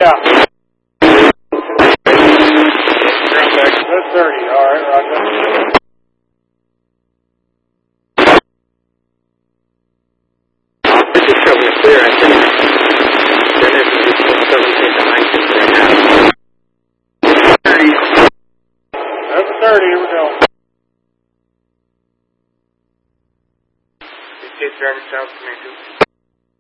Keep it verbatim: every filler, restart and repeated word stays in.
Yeah. Ground back to thirty. All right, roger. This is coming clear, I think. Then it's seventeen to nineteen right now. thirty. That's thirty. Here we go. Indicate driving south, command two.